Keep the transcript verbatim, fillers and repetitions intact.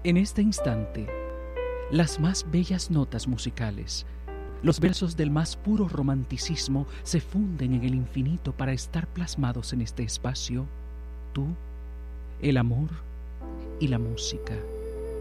En este instante, las más bellas notas musicales, los versos del más puro romanticismo se funden en el infinito para estar plasmados en este espacio, tú, el amor y la música.